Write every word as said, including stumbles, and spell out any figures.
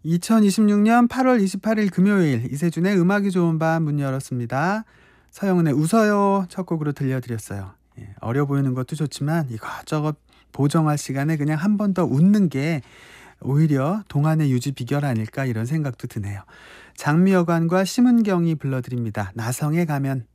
이천이십육 년 팔월 이십팔일 금요일 이세준의 음악이 좋은 밤 문 열었습니다. 서영은의 웃어요 첫 곡으로 들려드렸어요. 예, 어려 보이는 것도 좋지만 이것저것 보정할 시간에 그냥 한 번 더 웃는 게 오히려 동안의 유지 비결 아닐까 이런 생각도 드네요. 장미여관과 심은경이 불러드립니다. 나성에 가면.